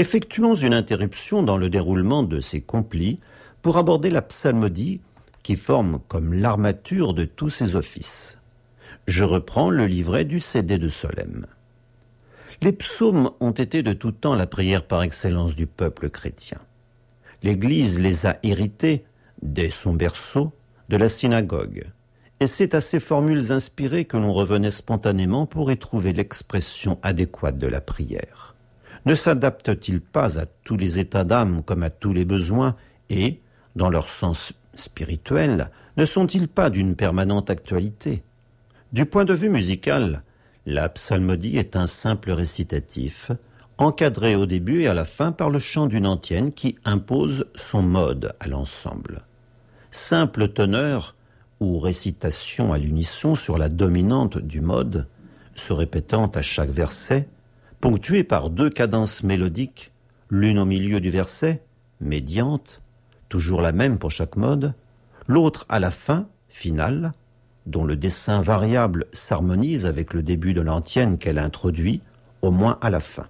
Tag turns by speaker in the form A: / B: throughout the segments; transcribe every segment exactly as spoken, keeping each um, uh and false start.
A: Effectuons une interruption dans le déroulement de ces complis pour aborder la psalmodie qui forme comme l'armature de tous ces offices. Je reprends le livret du C D de Solesmes. Les psaumes ont été de tout temps la prière par excellence du peuple chrétien. L'Église les a hérités, dès son berceau, de la synagogue. Et c'est à ces formules inspirées que l'on revenait spontanément pour y trouver l'expression adéquate de la prière. Ne s'adaptent-ils pas à tous les états d'âme comme à tous les besoins et, dans leur sens spirituel, ne sont-ils pas d'une permanente actualité? Du point de vue musical, la psalmodie est un simple récitatif, encadré au début et à la fin par le chant d'une antienne qui impose son mode à l'ensemble. Simple teneur ou récitation à l'unisson sur la dominante du mode, se répétant à chaque verset, ponctuée par deux cadences mélodiques, l'une au milieu du verset, médiante, toujours la même pour chaque mode, l'autre à la fin, finale, dont le dessin variable s'harmonise avec le début de l'antienne qu'elle introduit, au moins à la fin.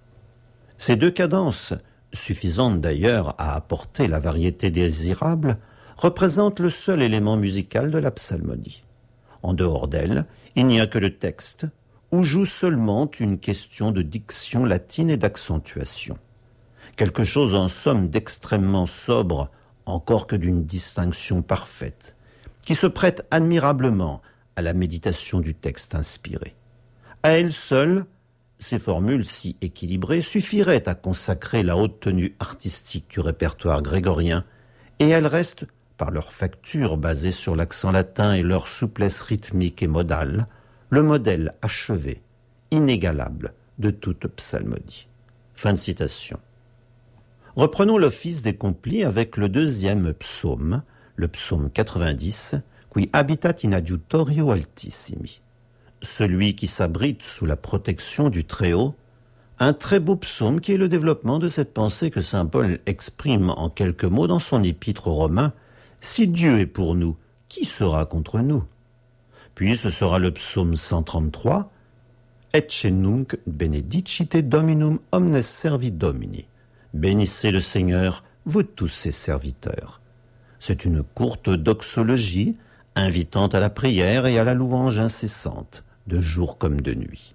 A: Ces deux cadences, suffisantes d'ailleurs à apporter la variété désirable, représentent le seul élément musical de la psalmodie. En dehors d'elle, il n'y a que le texte, où joue seulement une question de diction latine et d'accentuation. Quelque chose en somme d'extrêmement sobre, encore que d'une distinction parfaite, qui se prête admirablement à la méditation du texte inspiré. À elles seules, ces formules si équilibrées suffiraient à consacrer la haute tenue artistique du répertoire grégorien, et elles restent, par leur facture basée sur l'accent latin et leur souplesse rythmique et modale, le modèle achevé, inégalable de toute psalmodie. Fin de citation. Reprenons l'office des complis avec le deuxième psaume, le psaume quatre-vingt-dix, qui habitat in adiutorio altissimi. Celui qui s'abrite sous la protection du Très-Haut, un très beau psaume qui est le développement de cette pensée que saint Paul exprime en quelques mots dans son épître aux Romains. Si Dieu est pour nous, qui sera contre nous? Puis ce sera le psaume cent trente-trois, Ecce nunc benedicite Dominum omnes servi Domini. Bénissez le Seigneur, vous tous ses serviteurs. C'est une courte doxologie, invitant à la prière et à la louange incessante, de jour comme de nuit.